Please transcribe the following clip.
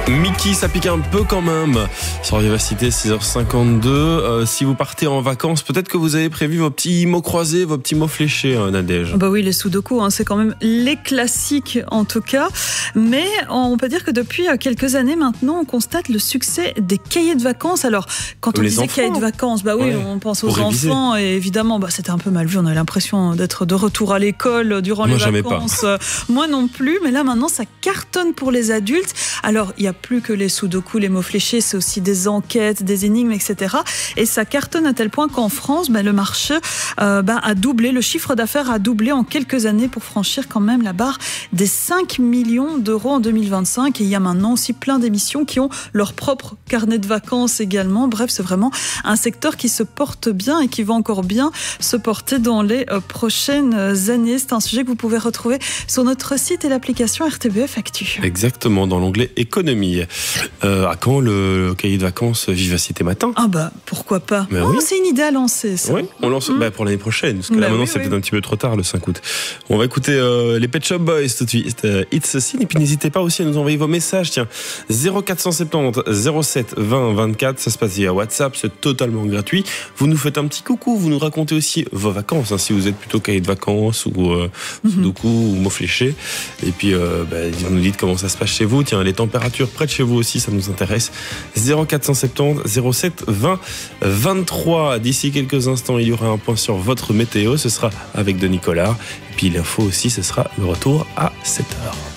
Mickey, ça pique un peu quand même. Sur Vivacité, 6h52. Si vous partez en vacances, peut-être que vous avez prévu vos petits mots croisés, vos petits mots fléchés, Nadège. Bah oui, les sudoku, c'est quand même les classiques en tout cas. Mais on peut dire que depuis quelques années maintenant, on constate le succès des cahiers de vacances. Alors, quand on disait cahiers de vacances, bah oui, on pense aux enfants. Et évidemment, c'était un peu mal vu. On avait l'impression d'être de retour à l'école durant les vacances. Moi non plus. Mais là, maintenant, ça cartonne pour les adultes. Alors, il y a plus que les sudoku, les mots fléchés, c'est aussi des enquêtes, des énigmes, etc. Et ça cartonne à tel point qu'en France, le marché a doublé, le chiffre d'affaires a doublé en quelques années pour franchir quand même la barre des 5 millions d'euros en 2025. Et il y a maintenant aussi plein d'émissions qui ont leur propre carnet de vacances également. Bref, c'est vraiment un secteur qui se porte bien et qui va encore bien se porter dans les prochaines années. C'est un sujet que vous pouvez retrouver sur notre site et l'application RTBF Actu. Exactement, dans l'onglet économie. À quand le cahier de vacances Vivacité Matin ? Pourquoi pas. Oui. C'est une idée à lancer, ça. Oui, on lance pour l'année prochaine, parce que là maintenant c'est peut-être un petit peu trop tard le 5 août. On va écouter les Pet Shop Boys tout de suite. It's a Sin. Et puis n'hésitez pas aussi à nous envoyer vos messages. Tiens, 0470 07 20 24, ça se passe via WhatsApp, c'est totalement gratuit. Vous nous faites un petit coucou, vous nous racontez aussi vos vacances, si vous êtes plutôt cahier de vacances ou sudoku ou mots fléchés. Et puis vous nous dites comment ça se passe chez vous. Tiens, les températures près de chez vous aussi, ça nous intéresse. 0470 07 20 23. D'ici quelques instants, il y aura un point sur votre météo. Ce sera avec Denis Collard. Et puis l'info aussi, ce sera le retour à 7h.